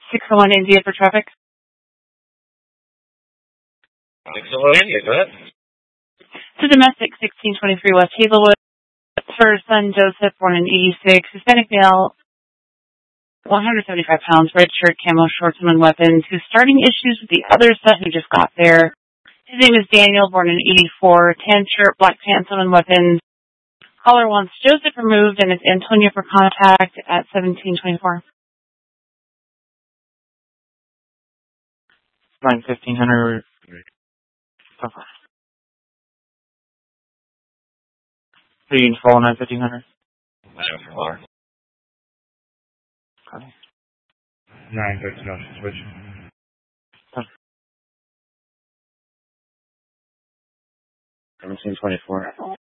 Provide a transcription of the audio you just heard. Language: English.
601 India for traffic. 601 India, go ahead. To domestic 1623 West Hazelwood. For son Joseph, born in 86, Hispanic male, 175 pounds, red shirt, camo shorts, and weapons, who's starting issues with the other son who just got there. His name is Daniel, born in 84, tan shirt, black pants, and weapons. Caller wants Joseph removed, and it's Antonia for contact at 1724. 1500. Okay. So you can follow 1500? Okay. 9:30 switch. 1724.